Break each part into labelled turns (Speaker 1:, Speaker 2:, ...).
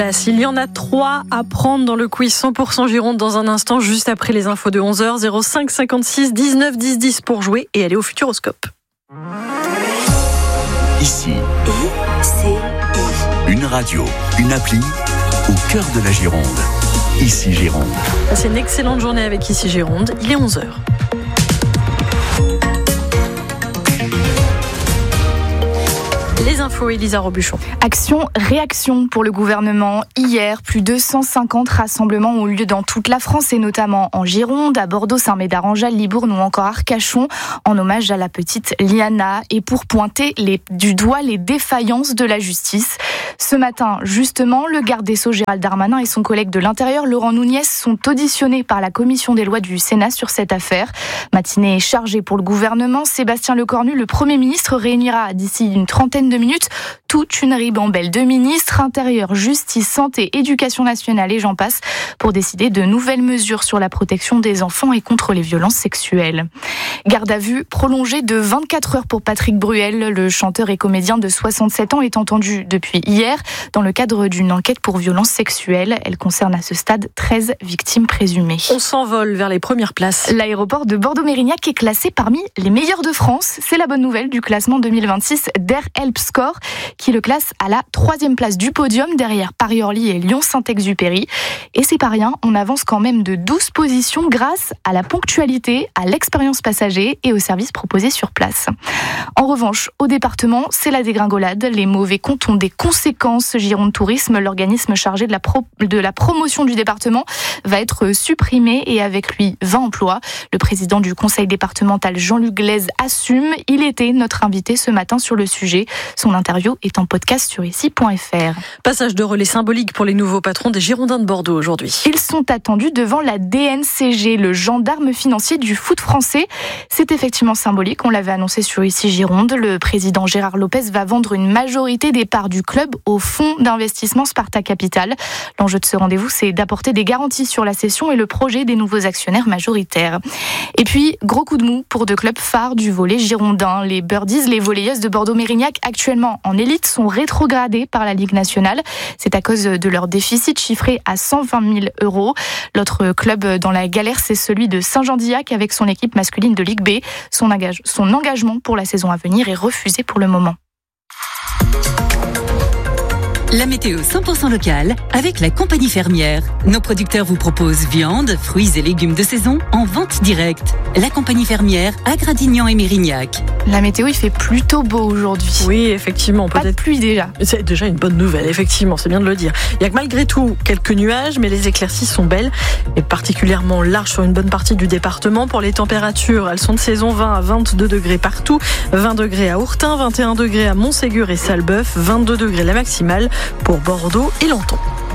Speaker 1: Il y en a 3 à prendre dans le quiz 100% Gironde dans un instant, juste après les infos de 11h. 05 56 19 10 10 pour jouer et aller au Futuroscope.
Speaker 2: Ici, une radio, une appli au cœur de la Gironde. Ici Gironde.
Speaker 1: C'est une excellente journée avec Ici Gironde. Il est 11h. Les infos, Elisa Robuchon.
Speaker 3: Action-réaction pour le gouvernement. Hier, plus de 150 rassemblements ont eu lieu dans toute la France et notamment en Gironde, à Bordeaux, Saint-Médard-en-Jalles, Libourne ou encore Arcachon, en hommage à la petite Liana et pour pointer du doigt les défaillances de la justice. Ce matin, justement, le garde des Sceaux Gérald Darmanin et son collègue de l'Intérieur Laurent Nunez sont auditionnés par la commission des lois du Sénat sur cette affaire. Matinée chargée pour le gouvernement. Sébastien Lecornu, le Premier ministre, réunira d'ici une trentaine de minutes toute une ribambelle de ministres, intérieur, justice, santé, éducation nationale et j'en passe, pour décider de nouvelles mesures sur la protection des enfants et contre les violences sexuelles. Garde à vue prolongée de 24 heures pour Patrick Bruel. Le chanteur et comédien de 67 ans est entendu depuis hier dans le cadre d'une enquête pour violences sexuelles. Elle concerne à ce stade 13 victimes présumées.
Speaker 1: On s'envole vers les premières places.
Speaker 3: L'aéroport de Bordeaux-Mérignac est classé parmi les meilleurs de France. C'est la bonne nouvelle du classement 2026 d'Air Help Score, qui le classe à la 3e place du podium, derrière Paris-Orly et Lyon-Saint-Exupéry. Et c'est pas rien, on avance quand même de 12 positions grâce à la ponctualité, à l'expérience passager et aux services proposés sur place. En revanche, au département, c'est la dégringolade. Les mauvais comptes ont des conséquences. Gironde Tourisme, l'organisme chargé de la promotion du département, va être supprimé et avec lui 20 emplois. Le président du conseil départemental, Jean-Luc Glaise, assume. Il était notre invité ce matin sur le sujet. Son interview est en podcast sur ici.fr.
Speaker 1: Passage de relais symbolique pour les nouveaux patrons des Girondins de Bordeaux aujourd'hui.
Speaker 3: Ils sont attendus devant la DNCG, le gendarme financier du foot français. C'est effectivement symbolique, on l'avait annoncé sur Ici Gironde. Le président Gérard Lopez va vendre une majorité des parts du club au fonds d'investissement Sparta Capital. L'enjeu de ce rendez-vous, c'est d'apporter des garanties sur la cession et le projet des nouveaux actionnaires majoritaires. Et puis, gros coup de mou pour 2 clubs phares du volley girondin. Les Birdies, les volleyeuses de Bordeaux-Mérignac, actuellement en élite, sont rétrogradés par la Ligue nationale. C'est à cause de leur déficit chiffré à 120 000 €. L'autre club dans la galère, c'est celui de Saint-Jean-d'Illac avec son équipe masculine de Ligue B. Son engagement pour la saison à venir est refusé pour le moment.
Speaker 4: La météo 100% locale avec la compagnie fermière. Nos producteurs vous proposent viande, fruits et légumes de saison en vente directe. La compagnie fermière à Gradignan et Mérignac.
Speaker 3: La météo, il fait plutôt beau aujourd'hui.
Speaker 1: Oui, effectivement.
Speaker 3: Pas de pluie déjà.
Speaker 1: C'est déjà une bonne nouvelle, effectivement, c'est bien de le dire. Il y a que malgré tout quelques nuages, mais les éclaircies sont belles et particulièrement larges sur une bonne partie du département. Pour les températures, elles sont de saison 20 à 22 degrés partout, 20 degrés à Ourtin, 21 degrés à Montségur et Salbeuf, 22 degrés la maximale pour Bordeaux et Lenton.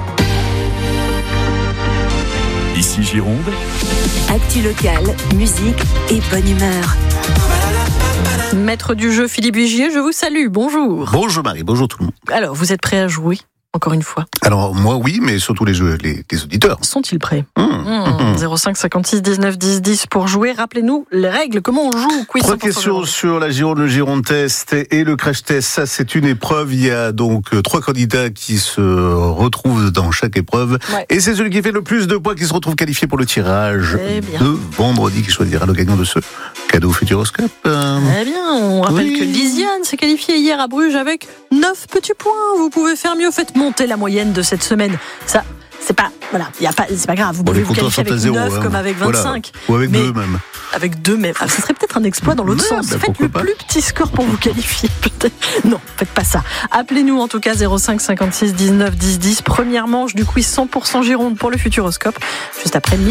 Speaker 2: Ici Gironde.
Speaker 4: Actu locale, musique et bonne humeur.
Speaker 1: Maître du jeu Philippe Vigier, je vous salue, bonjour.
Speaker 5: Bonjour Marie, bonjour tout le monde.
Speaker 1: Alors, vous êtes prêt à jouer, encore une fois?
Speaker 5: Alors moi oui, mais surtout les auditeurs.
Speaker 1: Sont-ils prêts? 05 56 19 10 10 pour jouer. Rappelez-nous les règles, comment on joue? Quiz
Speaker 5: 3 questions sur la Gironde, le Gironde Test et le Crash Test. Ça, c'est une épreuve. Il y a donc 3 candidats qui se retrouvent dans chaque épreuve. Ouais. Et c'est celui qui fait le plus de points qui se retrouve qualifié pour le tirage de vendredi, qui choisira le gagnant de ce cadeau Futuroscope.
Speaker 1: Eh bien, on rappelle que Lisiane s'est qualifiée hier à Bruges avec 9 petits points. Vous pouvez faire mieux. Faites monter la moyenne de cette semaine. Ça, c'est pas, voilà, c'est pas grave. Vous pouvez vous qualifier avec 9 comme avec 25.
Speaker 5: Voilà. Ou avec 2 même.
Speaker 1: Avec 2 même. Ah, ce serait peut-être un exploit dans l'autre sens. Faites le plus petit score pour vous qualifier, peut-être. Non, faites pas ça. Appelez-nous en tout cas 05 56 19 10 10. Première manche du quiz 100% Gironde pour le Futuroscope. Juste après